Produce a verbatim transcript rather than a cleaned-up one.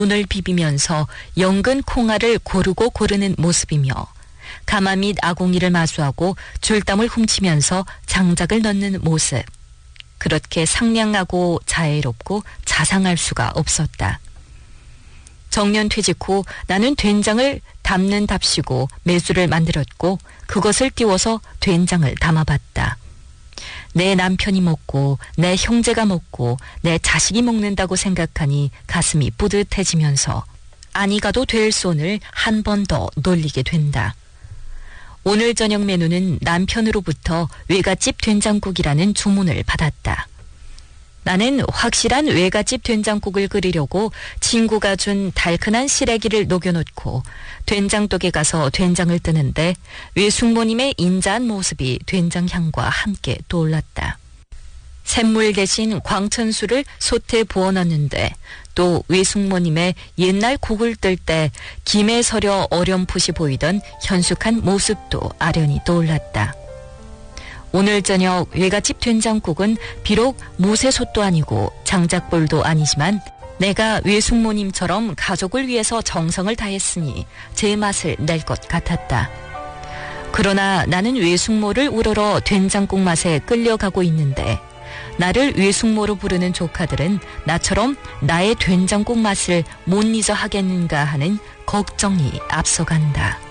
눈을 비비면서 연근 콩알을 고르고 고르는 모습이며 가마 및 아궁이를 마수하고 줄땀을 훔치면서 장작을 넣는 모습. 그렇게 상냥하고 자애롭고 자상할 수가 없었다. 정년 퇴직 후 나는 된장을 담는답시고 매수를 만들었고 그것을 띄워서 된장을 담아봤다. 내 남편이 먹고 내 형제가 먹고 내 자식이 먹는다고 생각하니 가슴이 뿌듯해지면서 아니 가도 될 손을 한 번 더 놀리게 된다. 오늘 저녁 메뉴는 남편으로부터 외갓집 된장국이라는 주문을 받았다. 나는 확실한 외갓집 된장국을 끓이려고 친구가 준 달큰한 시래기를 녹여놓고 된장독에 가서 된장을 뜨는데 외숙모님의 인자한 모습이 된장 향과 함께 떠올랐다. 샘물 대신 광천수를 솥에 부어넣는데 또 외숙모님의 옛날 국을 뜰 때 김에 서려 어렴풋이 보이던 현숙한 모습도 아련히 떠올랐다. 오늘 저녁 외갓집 된장국은 비록 무쇠솥도 아니고 장작불도 아니지만 내가 외숙모님처럼 가족을 위해서 정성을 다했으니 제 맛을 낼 것 같았다. 그러나 나는 외숙모를 우러러 된장국 맛에 끌려가고 있는데 나를 외숙모로 부르는 조카들은 나처럼 나의 된장국 맛을 못 잊어 하겠는가 하는 걱정이 앞서간다.